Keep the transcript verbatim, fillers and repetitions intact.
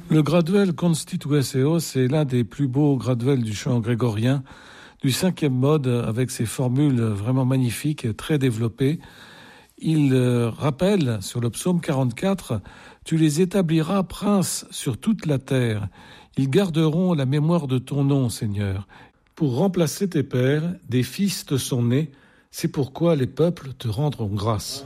Le graduel Constitueseo, c'est l'un des plus beaux graduels du chant grégorien, du cinquième mode, avec ses formules vraiment magnifiques, très développées. Il euh, rappelle sur le psaume quarante-quatre, « Tu les établiras princes sur toute la terre. Ils garderont la mémoire de ton nom, Seigneur. Pour remplacer tes pères, des fils te sont nés. C'est pourquoi les peuples te rendront grâce. »